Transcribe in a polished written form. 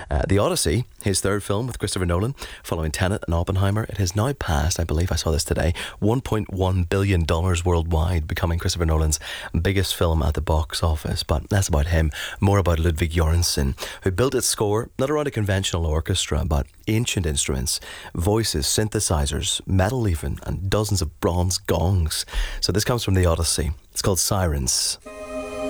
The Odyssey, his third film with Christopher Nolan, following Tenet and Oppenheimer, it has now passed, I believe I saw this today, $1.1 billion worldwide, becoming Christopher Nolan's biggest film at the box office. But less about him, more about Ludwig Göransson, who built its score not around a conventional orchestra, but ancient instruments, voices, synthesizers, metal even, and dozens of bronze gongs. So this comes from The Odyssey. It's called Sirens.